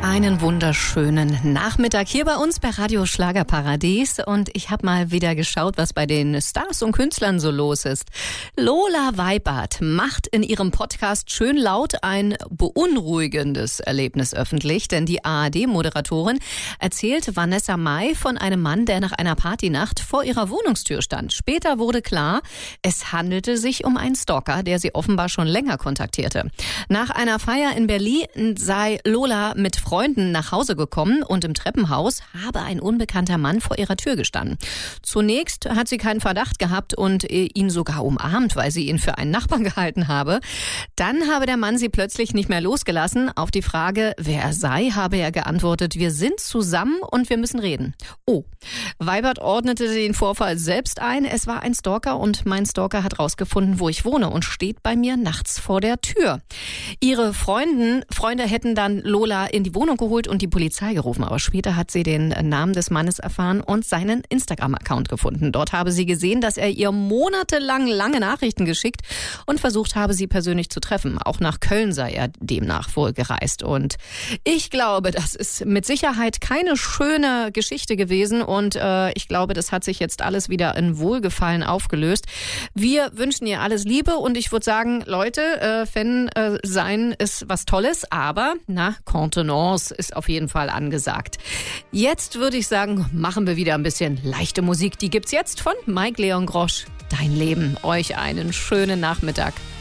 Einen wunderschönen Nachmittag hier bei uns bei Radio Schlagerparadies und ich habe mal wieder geschaut, was bei den Stars und Künstlern so los ist. Lola Weibart macht in ihrem Podcast Schön Laut ein beunruhigendes Erlebnis öffentlich, denn die ARD-Moderatorin erzählt Vanessa Mai von einem Mann, der nach einer Partynacht vor ihrer Wohnungstür stand. Später wurde klar, es handelte sich um einen Stalker, der sie offenbar schon länger kontaktierte. Nach einer Feier in Berlin sei Lola mit Freunden nach Hause gekommen und im Treppenhaus habe ein unbekannter Mann vor ihrer Tür gestanden. Zunächst hat sie keinen Verdacht gehabt und ihn sogar umarmt, weil sie ihn für einen Nachbarn gehalten habe. Dann habe der Mann sie plötzlich nicht mehr losgelassen. Auf die Frage, wer er sei, habe er geantwortet, wir sind zusammen und wir müssen reden. Oh, Weibart ordnete den Vorfall selbst ein. Es war ein Stalker und mein Stalker hat rausgefunden, wo ich wohne und steht bei mir nachts vor der Tür. Ihre Freunde hätten dann Lola in die Wohnung geholt und die Polizei gerufen. Aber später hat sie den Namen des Mannes erfahren und seinen Instagram-Account gefunden. Dort habe sie gesehen, dass er ihr monatelang lange Nachrichten geschickt und versucht habe, sie persönlich zu treffen. Auch nach Köln sei er demnach wohl gereist. Und ich glaube, das ist mit Sicherheit keine schöne Geschichte gewesen. Und ich glaube, das hat sich jetzt alles wieder in Wohlgefallen aufgelöst. Wir wünschen ihr alles Liebe und ich würde sagen, Leute, Fan sein ist was Tolles, aber Kontenance ist auf jeden Fall angesagt. Jetzt würde ich sagen, machen wir wieder ein bisschen leichte Musik. Die gibt's jetzt von Mike Leon Grosch. Dein Leben. Euch einen schönen Nachmittag.